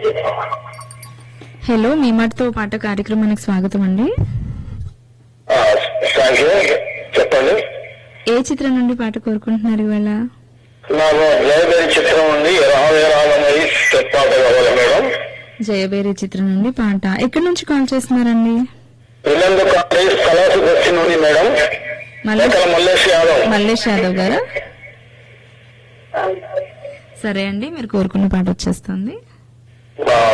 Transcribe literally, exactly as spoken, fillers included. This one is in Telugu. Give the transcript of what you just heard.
హలో, మీ మాటతో పాట కార్యక్రమానికి స్వాగతం అండి. చెప్పండి. ఏ చిత్రం నుండి పాట కోరుకుంటున్నారు ఇవాళ? నాకు జయబేరి చిత్రం ఉంది, పాట కావాలి మేడం. జయబేరి చిత్రం నుండి పాట. ఎక్కడి నుంచి కాల్ చేస్తున్నారండి? నుండి మేడం. మల్లేష్ యాదవ్. మల్లేష్ యాదవ్ గారా? సరే అండి, మీరు కోరుకున్న పాట వచ్చేస్తుంది.